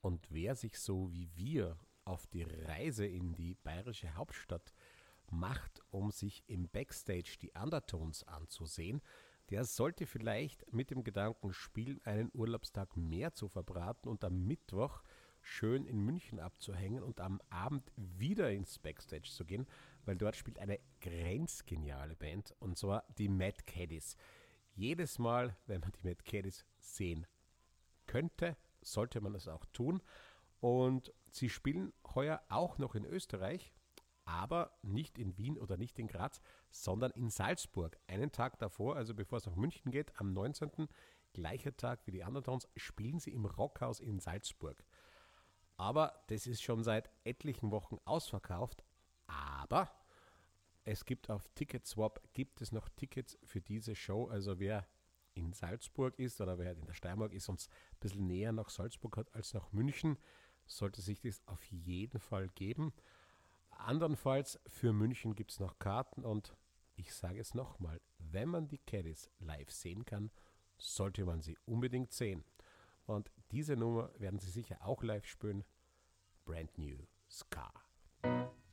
Und wer sich so wie wir auf die Reise in die bayerische Hauptstadt macht, um sich im Backstage die Undertones anzusehen, der sollte vielleicht mit dem Gedanken spielen, einen Urlaubstag mehr zu verbraten und am Mittwoch schön in München abzuhängen und am Abend wieder ins Backstage zu gehen, weil dort spielt eine grenzgeniale Band, und zwar die Mad Caddies. Jedes Mal, wenn man die Mad Caddies sehen könnte, sollte man es auch tun. Und sie spielen heuer auch noch in Österreich, aber nicht in Wien oder nicht in Graz, sondern in Salzburg. Einen Tag davor, also bevor es nach München geht, am 19., gleicher Tag wie die Undertones, spielen sie im Rockhaus in Salzburg. Aber das ist schon seit etlichen Wochen ausverkauft. Aber es gibt auf Ticketswap gibt es noch Tickets für diese Show. Also wer in Salzburg ist oder wer in der Steiermark ist und es ein bisschen näher nach Salzburg hat als nach München, sollte sich das auf jeden Fall geben. Andernfalls für München gibt es noch Karten, und ich sage es nochmal, wenn man die Caddies live sehen kann, sollte man sie unbedingt sehen. Und diese Nummer werden sie sicher auch live spielen. Brand New Scar.